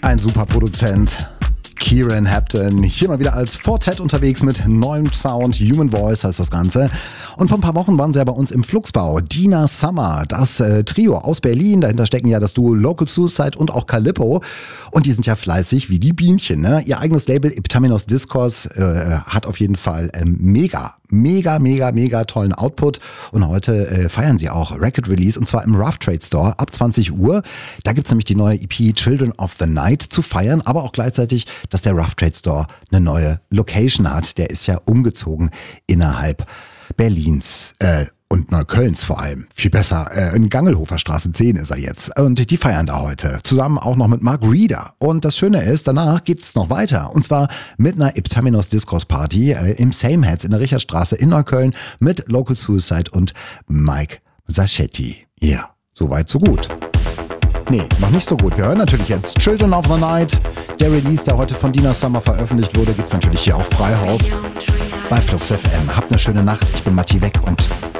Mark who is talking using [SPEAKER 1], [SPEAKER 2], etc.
[SPEAKER 1] Ein super Produzent. Kieran Hampton, hier mal wieder als Fortet unterwegs mit neuem Sound, Human Voice heißt das Ganze. Und vor ein paar Wochen waren sie ja bei uns im Fluxbau. Dina Summer, das Trio aus Berlin, dahinter stecken ja das Duo Local Suicide und auch Calippo. Und die sind ja fleißig wie die Bienchen, ne? Ihr eigenes Label Iptaminos Discourse hat auf jeden Fall mega tollen Output. Und heute feiern sie auch Record Release und zwar im Rough Trade Store ab 20 Uhr. Da gibt's nämlich die neue EP Children of the Night zu feiern, aber auch gleichzeitig, dass der Rough Trade Store eine neue Location hat. Der ist ja umgezogen innerhalb Berlins und Neuköllns vor allem. Viel besser, in Gangelhofer Straße 10 ist er jetzt. Und die feiern da heute. Zusammen auch noch mit Mark Reeder. Und das Schöne ist, danach geht's noch weiter. Und zwar mit einer Iptaminos Discourse Party im Same Heads in der Richardstraße in Neukölln mit Local Suicide und Mike Sacchetti. Ja, soweit so gut. Nee, noch nicht so gut. Wir hören natürlich jetzt Children of the Night. Der Release, der heute von Dina Summer veröffentlicht wurde, gibt's natürlich hier auf Freihaus bei Flux FM. Habt eine schöne Nacht. Ich bin Matti Weg und